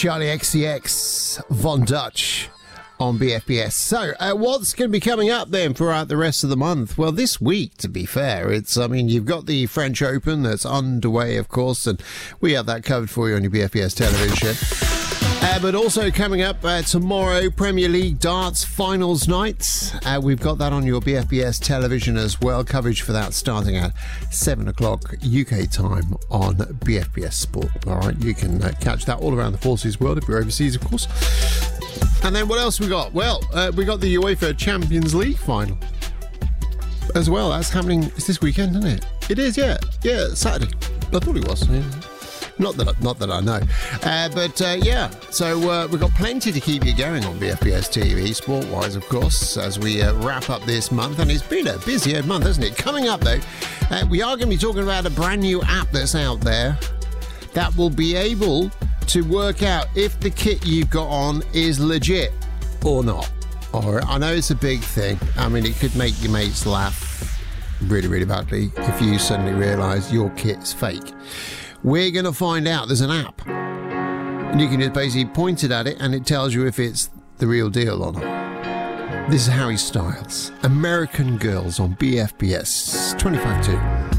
Charlie XCX, Von Dutch on BFBS. So, what's going to be coming up then throughout the rest of the month? Well, this week, to be fair, you've got the French Open that's underway, of course, and we have that covered for you on your BFBS television. But also coming up tomorrow, Premier League darts finals nights. We've got that on your BFBS television as well. Coverage for that starting at 7 o'clock UK time on BFBS Sport. All right, you can catch that all around the Forces world if you're overseas, of course. And then what else we got? Well, we got the UEFA Champions League final as well. That's happening. It's this weekend, isn't it? It is, yeah. Yeah, Saturday. I thought it was. Yeah. Not that I know. Yeah. So we've got plenty to keep you going on BFBS TV, sport-wise, of course, as we wrap up this month. And it's been a busy month, hasn't it? Coming up, though, we are going to be talking about a brand new app that's out there that will be able to work out if the kit you've got on is legit or not. All right. I know it's a big thing. I mean, it could make your mates laugh really, really badly if you suddenly realise your kit's fake. We're going to find out. There's an app. And you can just basically point it at it and it tells you if it's the real deal or not. This is Harry Styles. American Girls on BFBS 25-2.